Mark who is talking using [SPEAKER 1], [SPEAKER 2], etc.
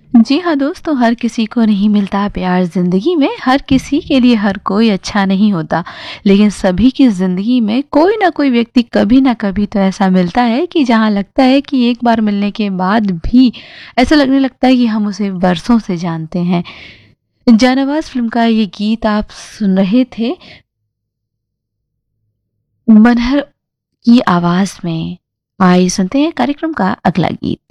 [SPEAKER 1] जी हाँ दोस्तों, हर किसी को नहीं मिलता प्यार ज़िंदगी में, हर किसी के लिए हर कोई अच्छा नहीं होता। लेकिन सभी की ज़िंदगी में कोई ना कोई व्यक्ति कभी ना कभी तो ऐसा मिलता है कि जहाँ लगता है कि एक बार मिलने के बाद भी ऐसा लगने लगता है कि हम उसे बरसों से जानते हैं। जानवाज़ फ़िल्म का ये गीत आप सुन रहे थे मनहर की आवाज़ में। आइए सुनते हैं कार्यक्रम का अगला गीत।